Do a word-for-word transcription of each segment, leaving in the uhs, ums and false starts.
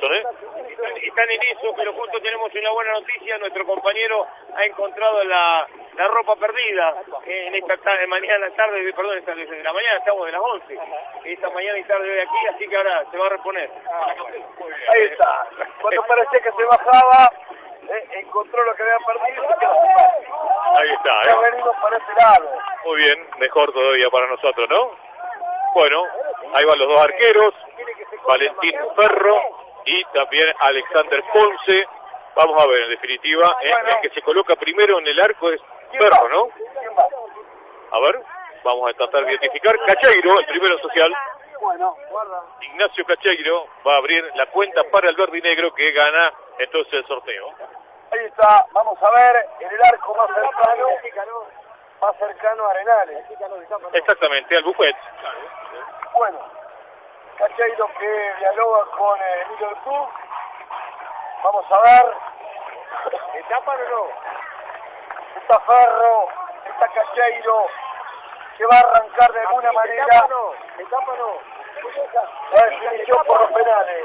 Nelson, ¿eh? Están en eso, pero justo tenemos una buena noticia. Nuestro compañero ha encontrado la, la ropa perdida en esta tarde, mañana, tarde, perdón, esta, desde la mañana estamos de las once. Esta mañana y tarde de aquí, así que ahora se va a reponer. Ahí está. Cuando parecía que se bajaba, eh, encontró lo que había perdido. Ahí está, Ya ¿eh? venimos para este lado. Muy bien, mejor todavía para nosotros, ¿no? Bueno, ahí van los dos arqueros, Valentín Ferro y también Alexander Ponce. Vamos a ver, en definitiva, ¿eh? El que se coloca primero en el arco es Ferro, ¿no? A ver, vamos a tratar de identificar. Cacheiro, el primero social. Bueno, guarda. Ignacio Cacheiro va a abrir la cuenta para el verde y negro que gana entonces el sorteo. Ahí está, vamos a ver, en el arco más cercano, más cercano a Arenales. Exactamente, al buffet. Bueno, Cacheiro que dialoga con eh, Emilio del Club. Vamos a ver. ¿Etapan o no? Está Ferro, está Cacheiro, que va a arrancar de alguna manera. ¿Etapa no? ¿Etapa no? La definición por los penales.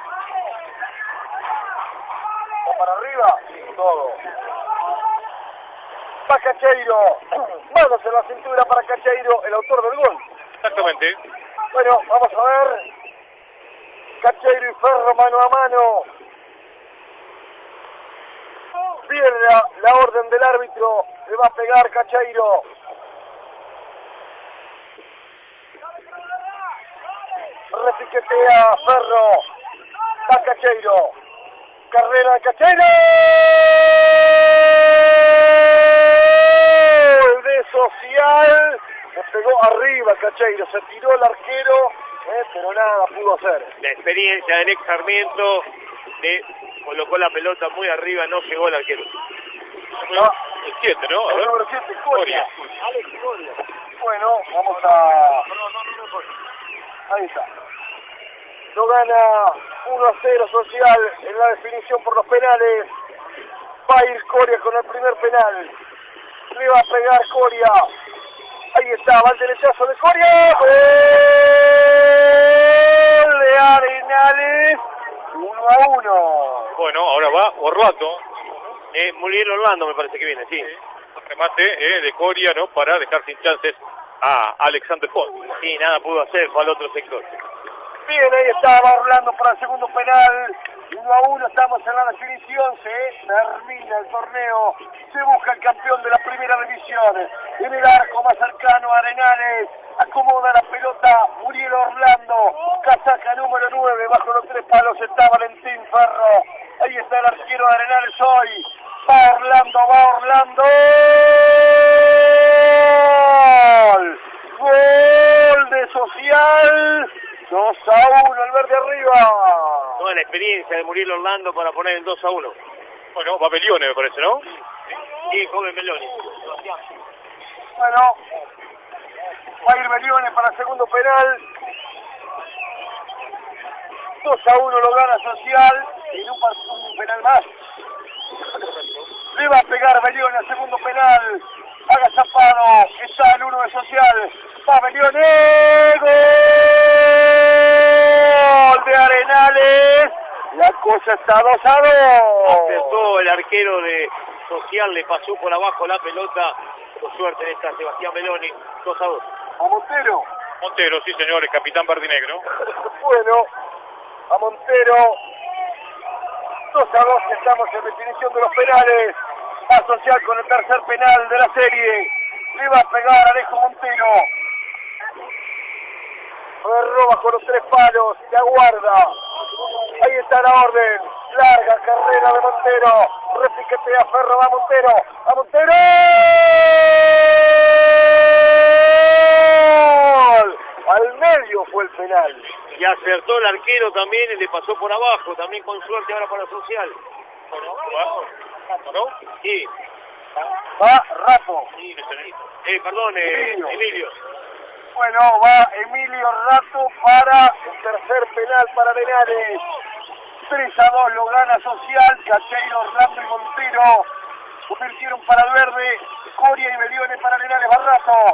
¿Va para arriba? Todo. Va Cacheiro. Manos en la cintura para Cacheiro, el autor del gol. Exactamente. Bueno, vamos a ver. Cacheiro y Ferro mano a mano. Viene la, la orden del árbitro. Le va a pegar Cacheiro. Repiquetea Ferro. Va Cacheiro. Carrera de Cacheiro. De social. Se pegó arriba Cacheiro. Se tiró el arquero. Eh, pero nada pudo hacer. La experiencia del ex Sarmiento le colocó la pelota muy arriba, no llegó el arquero. No. El siete, ¿no? A El ver. número siete, Coria. Coria. Bueno, vamos a... Ahí está. Lo gana uno a cero social en la definición por los penales. Va a ir Coria con el primer penal. Le va a pegar Coria. Ahí está, va el derechazo de Coria. ¡Gol de Arenales! uno a uno. Bueno, ahora va Orlato. Eh, Muriel Orlando me parece que viene, sí. Remate eh, de Coria, ¿no? Para dejar sin chances a Alexander Ponce. Sí, nada pudo hacer, fue al otro sector. Bien, ahí estaba Orlando para el segundo penal. uno a uno, estamos en la definición. Se termina el torneo. Se busca el campeón de la primera división. En el arco más cercano a Arenales. Acomoda la pelota Muriel Orlando. Casaca número nueve. Bajo los tres palos está Valentín Ferro. Ahí está el arquero de Arenales hoy. Va Orlando, va Orlando. ¡Gol! ¡Gol de Social! dos a uno, el verde arriba. Toda la experiencia de Muriel Orlando para poner el dos a uno. Bueno, va Belione, me parece, ¿no? Sí, joven Meloni. Bueno, va a ir Belione para el segundo penal. dos a uno lo gana Social. Y un, un penal más. Le va a pegar Belione al segundo penal. Haga zapado. Está el uno de Social. Va Belione. ¡Gol de Arenales! La cosa está dos a dos. Acertó el arquero de Social, le pasó por abajo la pelota. Con suerte en esta Sebastián Meloni. dos a dos. A Montero. Montero, sí señor, el capitán verdinegro. Bueno, a Montero. dos a dos, estamos en definición de los penales. Va Social con el tercer penal de la serie. Le va a pegar Alejo Montero. Ferro bajo los tres palos, se aguarda. Ahí está la orden. Larga carrera de Montero. Repiquetea Ferro, va Montero. ¡A Montero! Al medio fue el penal. Y acertó el arquero también y le pasó por abajo, también con suerte ahora para Social. Bueno, abajo, ¿no? Sí. Va Rato. Eh, perdón, eh, Emilio. Emilio. Bueno, va Emilio Rato para el tercer penal para Arenales. tres a dos lo gana Social. Cacheiro, Orlando y Montero convirtieron para el verde. Coria y Belione para Arenales. Va Rato.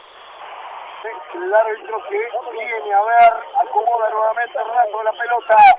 El árbitro que viene a ver, acomoda nuevamente Rato la pelota.